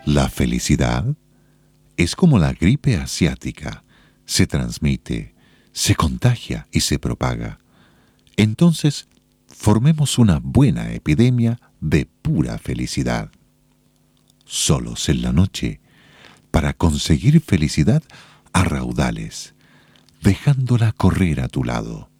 La felicidad es como la gripe asiática, se transmite, se contagia y se propaga. Entonces, formemos una buena epidemia de pura felicidad. Solos en la noche, para conseguir felicidad a raudales, dejándola correr a tu lado.